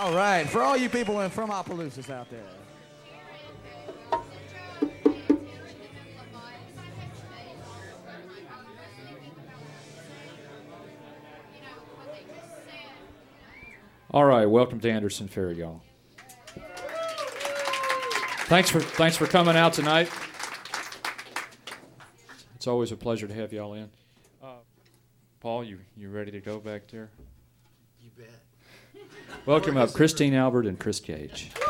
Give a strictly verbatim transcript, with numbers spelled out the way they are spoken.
All right, for all you people in from Opelousas out there. All right, welcome to Anderson Fair, y'all. Thanks for thanks for coming out tonight. It's always a pleasure to have y'all in. Uh, Paul, you you ready to go back there? You bet. Welcome up, Christine Albert and Chris Cage.